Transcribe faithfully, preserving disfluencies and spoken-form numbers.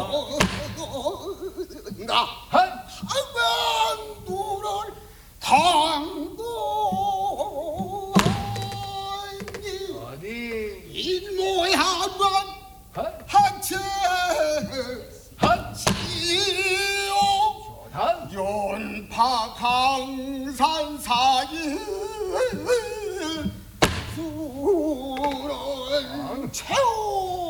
나 한반도를 당도 어디 인모양만 한채 한치요 단 연파 강산 사이 수를 채워